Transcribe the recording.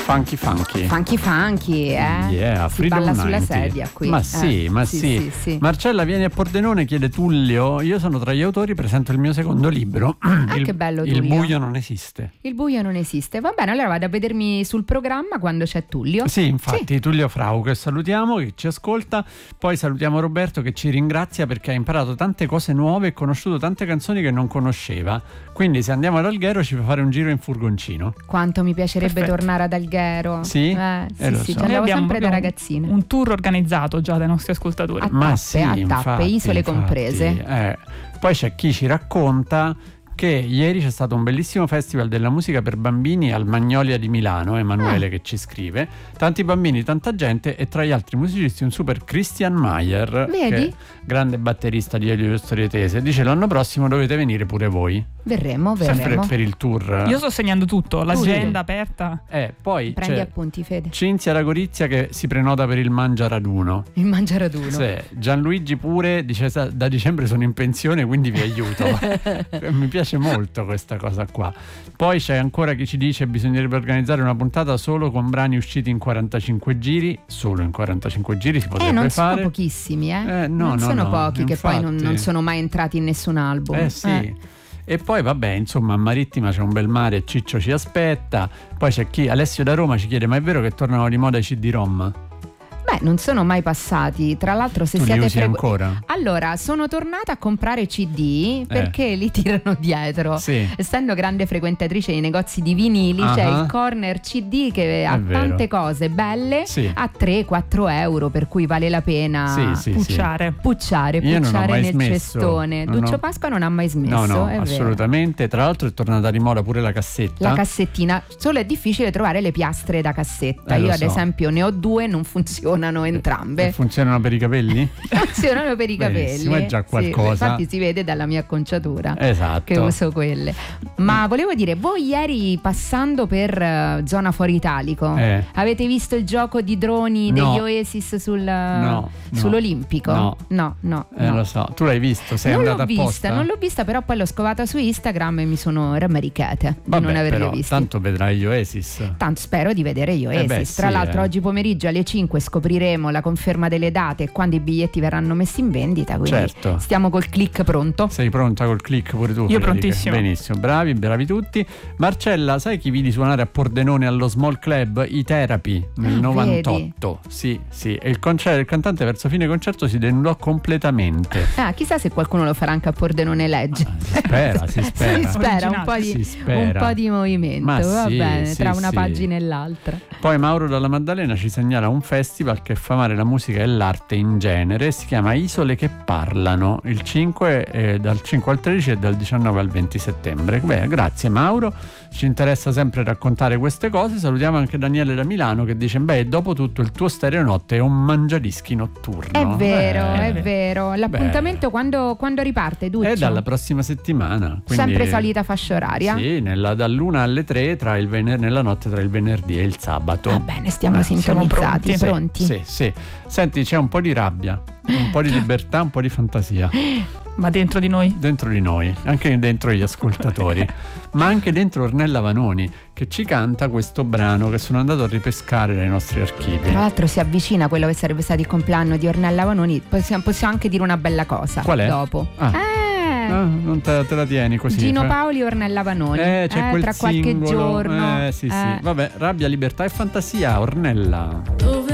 Funky, Yeah, si balla sulla sedia qui. Ma sì. Sì. Marcella vieni a Pordenone, chiede Tullio. Io sono tra gli autori, presento il mio secondo libro. Che bello, Tullio. Il buio non esiste. Il buio non esiste. Va bene, allora vado a vedermi sul programma quando c'è Tullio. Sì, infatti, Tullio Frau, che salutiamo, che ci ascolta. Poi salutiamo Roberto, che ci ringrazia perché ha imparato tante cose nuove e conosciuto tante canzoni che non conosceva. Quindi se andiamo ad Alghero ci fa fare un giro in furgoncino. Quanto mi piacerebbe tornare ad Alghero. Sì? Sì, ci andavo sempre da ragazzina. Un tour organizzato già dai nostri ascoltatori. A tappe, isole comprese. Poi c'è chi ci racconta che ieri c'è stato un bellissimo festival della musica per bambini al Magnolia di Milano, Emanuele che ci scrive, tanti bambini, tanta gente e tra gli altri musicisti un super Christian Mayer, vedi? Che è grande batterista di Elio Storietese, dice l'anno prossimo dovete venire pure voi. Verremo. Sempre per il tour. Io sto segnando tutto, l'agenda aperta. Poi prendi c'è appunti, Fede. Cinzia da Gorizia che si prenota per il Mangiaraduno. Il Mangiaraduno. Sì, Gianluigi pure dice da dicembre sono in pensione quindi vi aiuto. Mi piace molto questa cosa qua. Poi c'è ancora chi ci dice bisognerebbe organizzare una puntata solo con brani usciti in 45 giri. Solo in 45 giri si potrebbe non fare. Sono pochissimi, non sono pochi, che infatti. poi non sono mai entrati in nessun album. Sì. E poi vabbè, insomma, a Marittima c'è un bel mare e Ciccio ci aspetta. Poi c'è chi, Alessio da Roma, ci chiede: ma è vero che tornano di moda i CD-ROM? Beh, non sono mai passati. Tra l'altro, se tu siete li usi ancora? Allora, sono tornata a comprare CD perché li tirano dietro. Sì. Essendo grande frequentatrice dei negozi di vinili, c'è il corner CD che ha tante cose belle a 3-4 euro, per cui vale la pena pucciare nel cestone. Duccio Pasqua non ha mai smesso. No, è assolutamente. Vero. Tra l'altro è tornata di moda pure la cassetta. La cassettina, solo è difficile trovare le piastre da cassetta. Io ad esempio ne ho 2, non funzionano entrambe. Funzionano per i capelli? Funzionano per i capelli. Benissimo, è già qualcosa. Sì, infatti si vede dalla mia acconciatura che esatto. uso quelle. Ma volevo dire, voi ieri passando per zona fuori italico avete visto il gioco di droni degli Oasis sull'Olimpico? No. Lo so. Tu l'hai visto? Sei andata apposta? Non l'ho vista, però poi l'ho scovata su Instagram e mi sono rammaricata di non averli visti. Tanto vedrai gli Oasis. Tanto spero di vedere gli Oasis. Tra l'altro oggi pomeriggio alle 5 scopriremo la conferma delle date e quando i biglietti verranno messi in vendita, quindi stiamo col click pronto. Sei pronta col click pure tu? Io prontissimo. Benissimo, bravi tutti. Marcella, sai chi vidi suonare a Pordenone allo Small Club? I Therapy nel 98. Sì, e il cantante verso fine concerto si denudò completamente. Chissà se qualcuno lo farà anche a Pordenone Legge. Si spera. Un po' di movimento, va bene, tra una pagina e l'altra. Poi Mauro dalla Maddalena ci segnala un festival che fa amare la musica e l'arte in genere, si chiama Isole che parlano, il 5 dal 5 al 13 e dal 19 al 20 settembre. Beh, grazie Mauro, ci interessa sempre raccontare queste cose. Salutiamo anche Daniele da Milano che dice: dopo tutto il tuo Stereonotte è un mangiadischi notturno. È vero. L'appuntamento quando riparte, Duccio? È dalla prossima settimana, quindi sempre solita fascia oraria? Sì, dall'1 alle 3 nella notte tra il venerdì e il sabato. Va bene, stiamo sintonizzati, pronti. Sì. Senti, c'è un po' di rabbia, un po' di libertà, un po' di fantasia. Ma dentro di noi? Dentro di noi, anche dentro gli ascoltatori, ma anche dentro Ornella Vanoni, che ci canta questo brano che sono andato a ripescare dai nostri archivi. Tra l'altro si avvicina quello che sarebbe stato il compleanno di Ornella Vanoni, possiamo anche dire una bella cosa. Qual è? Dopo. Non te la tieni così. Gino Paoli e Ornella Vanoni. C'è quel tra singolo, qualche giorno. Sì. Vabbè, rabbia, libertà e fantasia, Ornella.